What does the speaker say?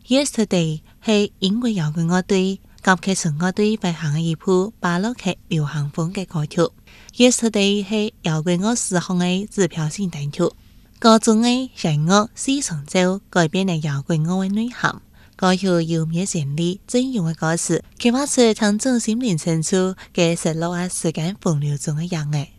Yesterday 係英國搖滾樂隊及劇場樂隊發行嘅一部巴洛克流行風嘅歌曲。Yesterday 係搖滾樂史上嘅指標性單曲，歌中嘅弦樂四重奏改變了搖滾樂嘅內涵。歌曲優美旋律、隽永嘅歌詞，刻畫出從掌心靈深處嘅失落啊時間洪流中嘅人嘅。